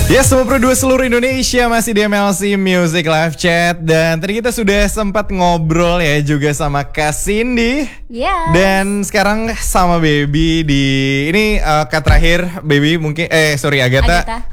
Yes, semua produser seluruh Indonesia masih di MLC Music Live Chat. Dan tadi kita sudah sempat ngobrol ya juga sama Kak Cindy. Yes. Dan sekarang sama Baby di ini Kak terakhir Baby mungkin Agatha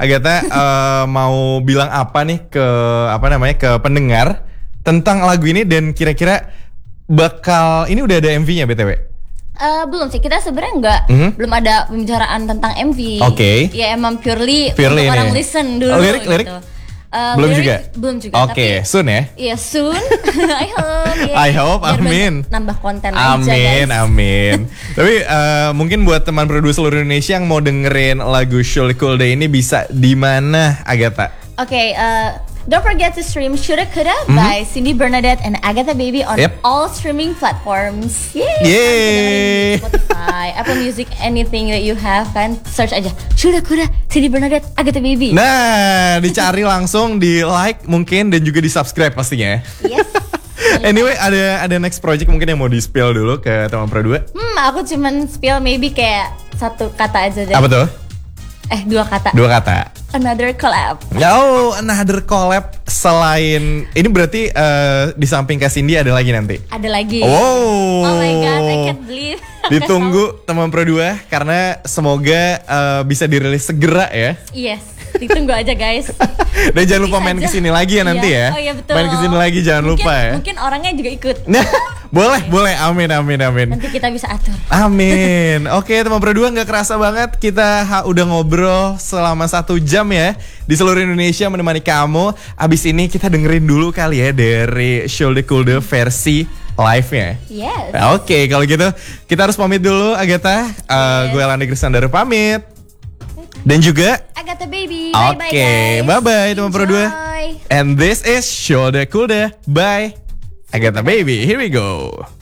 mau bilang apa nih ke ke pendengar tentang lagu ini dan kira-kira bakal ini udah ada MV-nya BTW? Belum sih, kita sebenarnya belum ada pembicaraan tentang MV. Oke. Ya emang purely ini. untuk orang listen dulu. Lirik? Gitu. Belum juga? Belum juga. Oke, soon ya? Iya, soon. I hope. I hope, biar amin. Nambah konten aja guys. Amin. Tapi mungkin buat teman produser seluruh Indonesia yang mau dengerin lagu Surely Cool Day ini bisa di mana, Agatha? Oke, don't forget to stream Shoulda Coulda by Cindy Bernadette and Agatha Baby on all streaming platforms. Yay! Spotify, Apple Music, anything that you have kan, search aja Shoulda Coulda, Cindy Bernadette, Agatha Baby. Nah, dicari langsung, di like mungkin dan juga di subscribe pastinya. Yes. Anyway, ada next project mungkin yang mau di spill dulu ke teman produser. Aku cuman spill maybe kayak satu kata aja deh. Apa tuh? 2 kata. 2 kata. Another collab. Oh, another collab. Selain ini berarti di samping Kak Cindy ada lagi nanti? Ada lagi. Oh my god, I can't believe. Ditunggu teman produser karena semoga bisa dirilis segera ya. Yes, ditunggu aja guys. Dan jangan lupa main kesini lagi ya nanti ya. Oh iya betul. Main kesini lagi jangan lupa ya. Mungkin orangnya juga ikut. Boleh. Amin. Nanti kita bisa atur. Amin. Oke teman produser, nggak kerasa banget kita udah ngobrol selama 1 jam ya di seluruh Indonesia menemani kamu. Abis ini kita dengerin dulu kali ya dari Surely Cool Day versi live-nya. Yes. Oke, kalau gitu kita harus pamit dulu Agatha. Gue Elandi Krisnandar pamit. Dan juga Agatha Baby. Oke, bye-bye teman produser. And this is Surely Cool Day by Agatha Baby. Here we go.